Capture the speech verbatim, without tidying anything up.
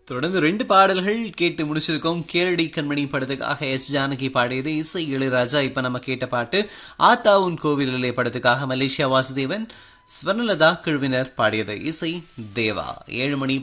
தொடர்ந்து ரெண்டு பாடல்கள் கேட்டு முடிச்சிருக்கோம். கேளடி கண்மணி படத்துக்காக எஸ் ஜானகி பாடியது, இசை இளையராஜா. இப்ப நம்ம கேட்ட பாட்டு ஆத்தா உன் கோவிலிலே படத்துக்காக மலேசியா வாசுதேவன் ஸ்வர்ணலதா குழுவினர் பாடியது, இசை தேவா. ஏழு மணி